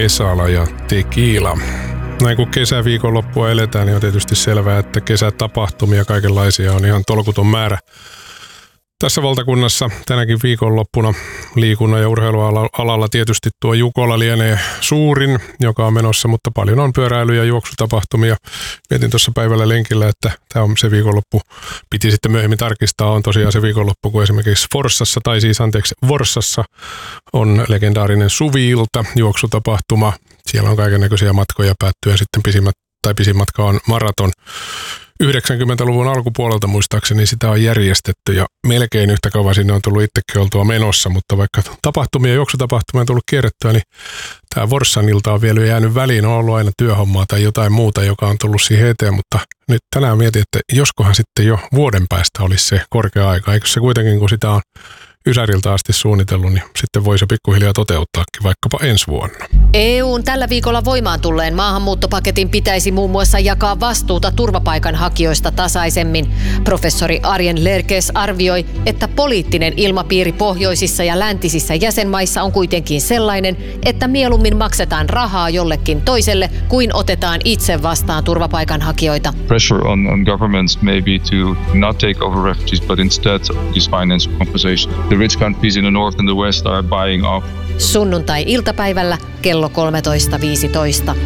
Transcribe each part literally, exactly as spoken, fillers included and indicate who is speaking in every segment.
Speaker 1: Vesala ja Tequila. Näin kun kesäviikonloppua eletään, niin on tietysti selvää, että kesätapahtumia kaikenlaisia on ihan tolkuton määrä. Tässä valtakunnassa tänäkin viikonloppuna liikunnan ja urheilualalla tietysti tuo Jukola lienee suurin, joka on menossa, mutta paljon on pyöräily- ja juoksutapahtumia. Mietin tuossa päivällä lenkillä, että tämä on se viikonloppu, piti sitten myöhemmin tarkistaa, on tosiaan se viikonloppu, kun esimerkiksi Forssassa, tai siis anteeksi Vorssassa on legendaarinen Suvi-ilta juoksutapahtuma. Siellä on kaikennäköisiä matkoja päättyen sitten pisimmät, tai pisin matka on maraton. yhdeksänkymmentäluvun alkupuolelta muistaakseni sitä on järjestetty ja melkein yhtä kauan sinne on tullut itsekin oltua menossa, mutta vaikka tapahtumia ja juoksutapahtumia on tullut kierrettyä, niin tämä Forssan ilta on vielä jäänyt väliin, on ollut aina työhommaa tai jotain muuta, joka on tullut siihen eteen, mutta nyt tänään mietin, että joskohan sitten jo vuoden päästä olisi se korkea aika, eikö se kuitenkin, kun sitä on Ysäriltä asti suunnitellut, niin sitten voi se pikkuhiljaa toteuttaakin vaikkapa ensi vuonna.
Speaker 2: E U:n tällä viikolla voimaan tulleen maahanmuuttopaketin pitäisi muun muassa jakaa vastuuta turvapaikanhakijoista tasaisemmin. Professori Arjen Lerkes arvioi, että poliittinen ilmapiiri pohjoisissa ja läntisissä jäsenmaissa on kuitenkin sellainen, että mieluummin maksetaan rahaa jollekin toiselle kuin otetaan itse vastaan turvapaikanhakijoita.
Speaker 3: Pressure on, on governments maybe to not take over refugees, but instead use financial compensation. The rich countries in the north and the west are buying off.
Speaker 2: Sunnuntai-iltapäivällä kello kolmetoista viisitoista.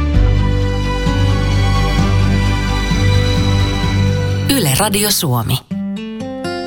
Speaker 4: Yle Radio Suomi.